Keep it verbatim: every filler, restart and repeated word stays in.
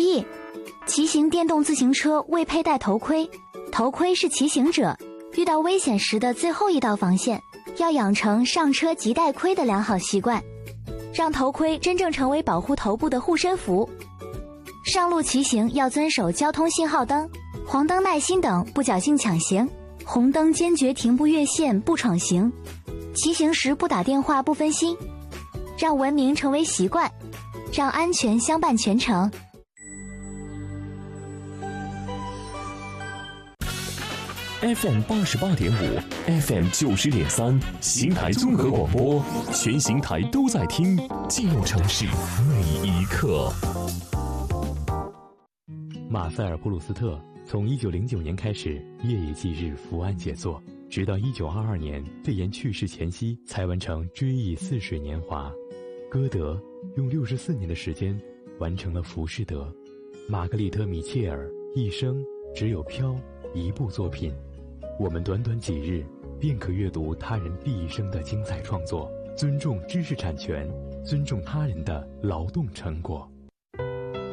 一，骑行电动自行车未佩戴头盔。头盔是骑行者遇到危险时的最后一道防线，要养成上车即戴盔的良好习惯，让头盔真正成为保护头部的护身符。上路骑行要遵守交通信号灯、黄灯耐心等，不侥幸抢行，红灯坚决停不越线不闯行，骑行时不打电话不分心，让文明成为习惯，让安全相伴全程。 F M 八十八点五 ，F M 九十点三，邢台综合广播，全邢台都在听，进入城市每一刻。 马塞尔普鲁斯特从一九零九年开始夜以继日伏案写作，直到一九二二年肺炎去世前夕才完成《追忆似水年华》。歌德用六十四年的时间完成了《浮士德》。玛格丽特·米切尔一生只有《飘》一部作品。我们短短几日便可阅读他人毕生的精彩创作，尊重知识产权，尊重他人的劳动成果。